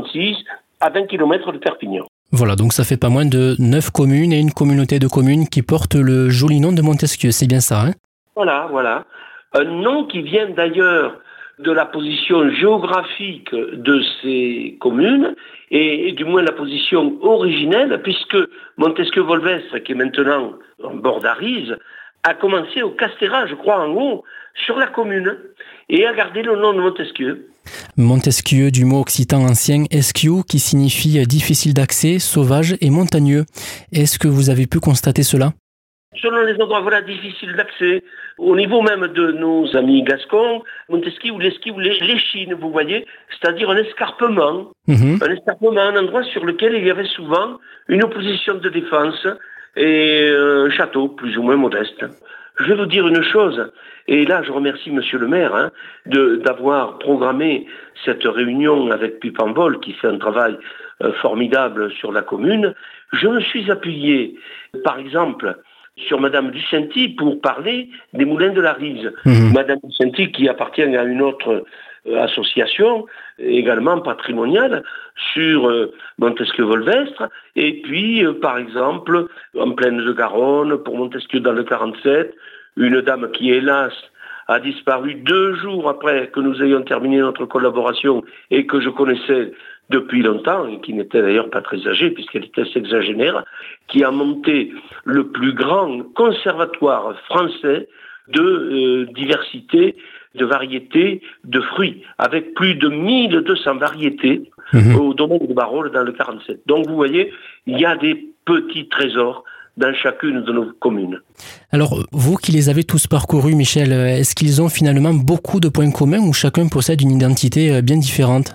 36, à 20 km de Perpignan. Voilà, donc ça fait pas moins de 9 communes et une communauté de communes qui porte le joli nom de Montesquieu, c'est bien ça, hein? Voilà. Un nom qui vient d'ailleurs de la position géographique de ces communes, et du moins la position originelle, puisque Montesquieu-Volvestre, qui est maintenant en bord d'Arise, a commencé au Castéra, je crois, en haut, sur la commune, et a gardé le nom de Montesquieu. Montesquieu, du mot occitan ancien esquiu, qui signifie difficile d'accès, sauvage et montagneux. Est-ce que vous avez pu constater cela? Selon les endroits, difficiles d'accès. Au niveau même de nos amis gascons, Montesquieu ou l'esquive, l'échine, vous voyez, c'est-à-dire un escarpement. Un escarpement, un endroit sur lequel il y avait souvent une opposition de défense et un château plus ou moins modeste. Je vais vous dire une chose, et là je remercie monsieur le maire d'avoir programmé cette réunion avec Pipanvol qui fait un travail formidable sur la commune. Je me suis appuyé, par exemple, sur Madame Ducenty pour parler des moulins de la Rise. Madame Ducenty qui appartient à une autre association, également patrimoniale, sur Montesquieu-Volvestre, et puis, par exemple, en Plaine de Garonne, pour Montesquieu dans le 47, une dame qui, hélas, a disparu 2 jours après que nous ayons terminé notre collaboration et que je connaissais depuis longtemps, et qui n'était d'ailleurs pas très âgée puisqu'elle était sexagénaire, qui a monté le plus grand conservatoire français de diversité, de variétés de fruits, avec plus de 1200 variétés au domaine de Barrault dans le 47. Donc vous voyez, il y a des petits trésors dans chacune de nos communes. Alors, vous qui les avez tous parcourus, Michel, est-ce qu'ils ont finalement beaucoup de points communs ou chacun possède une identité bien différente?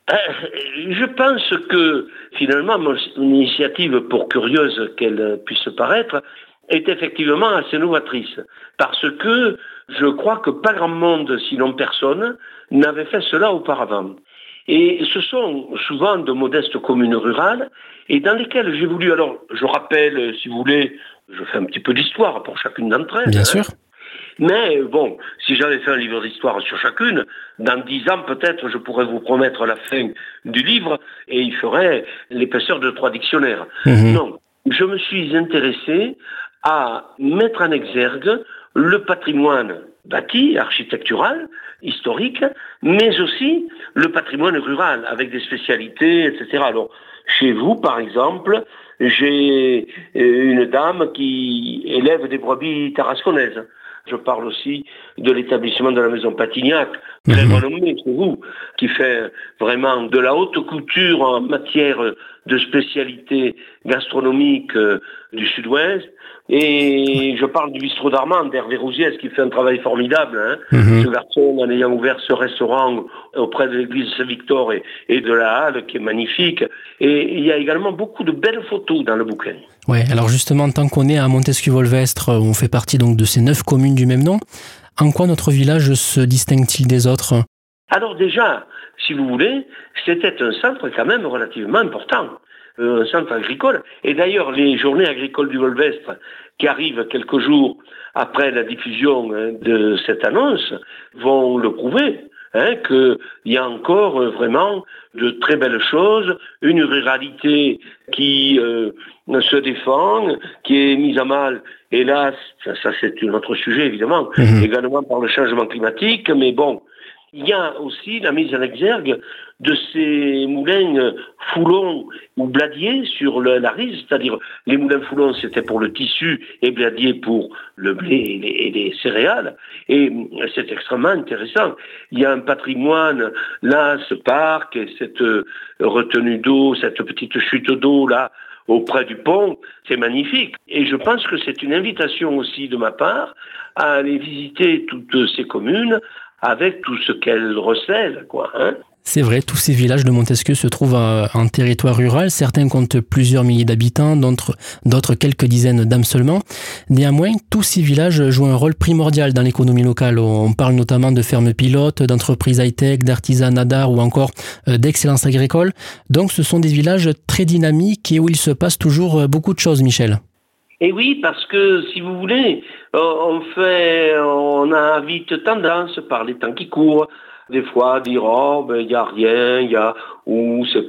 Je pense que finalement mon initiative, pour curieuse qu'elle puisse paraître, est effectivement assez novatrice. Parce que je crois que pas grand monde, sinon personne, n'avait fait cela auparavant. Et ce sont souvent de modestes communes rurales et dans lesquelles j'ai voulu, alors je rappelle, si vous voulez, je fais un petit peu d'histoire pour chacune d'entre elles. Bien sûr. Mais bon, si j'avais fait un livre d'histoire sur chacune, dans 10 ans peut-être je pourrais vous promettre la fin du livre et il ferait l'épaisseur de 3 dictionnaires. Non, je me suis intéressé à mettre en exergue le patrimoine bâti, architectural, historique, mais aussi le patrimoine rural, avec des spécialités, etc. Alors, chez vous, par exemple, j'ai une dame qui élève des brebis tarasconnaises. Je parle aussi de l'établissement de la maison Patignac, très renommé chez vous, qui fait vraiment de la haute couture en matière de spécialité gastronomique du Sud-Ouest. Et je parle du bistrot d'Armand, d'Hervé Rousiès, qui fait un travail formidable. Ce garçon, en ayant ouvert ce restaurant auprès de l'église Saint-Victor et de la Halle, qui est magnifique. Et il y a également beaucoup de belles photos dans le bouquin. Ouais, alors justement, tant qu'on est à Montesquieu-Volvestre, on fait partie donc de ces 9 communes du même nom. En quoi notre village se distingue-t-il des autres? Alors déjà, si vous voulez, c'était un centre quand même relativement important. Un centre agricole. Et d'ailleurs, les journées agricoles du Volvestre, qui arrivent quelques jours après la diffusion de cette annonce, vont le prouver. Qu'il y a encore vraiment de très belles choses, une ruralité qui se défend, qui est mise à mal, hélas, ça c'est un autre sujet évidemment, également par le changement climatique, mais bon, il y a aussi la mise en exergue de ces moulins foulons ou bladiers sur la Rise, c'est-à-dire les moulins foulons c'était pour le tissu et bladier pour le blé et les céréales, et c'est extrêmement intéressant. Il y a un patrimoine, là, ce parc, et cette retenue d'eau, cette petite chute d'eau là, auprès du pont, c'est magnifique. Et je pense que c'est une invitation aussi de ma part à aller visiter toutes ces communes avec tout ce qu'elles recèlent, quoi. C'est vrai, tous ces villages de Montesquieu se trouvent en territoire rural. Certains comptent plusieurs milliers d'habitants, d'autres quelques dizaines d'âmes seulement. Néanmoins, tous ces villages jouent un rôle primordial dans l'économie locale. On parle notamment de fermes pilotes, d'entreprises high-tech, d'artisanat d'art ou encore d'excellence agricole. Donc ce sont des villages très dynamiques et où il se passe toujours beaucoup de choses, Michel. Et oui, parce que, si vous voulez, on a vite tendance, par les temps qui courent, des fois à dire, il y a rien, ou c'est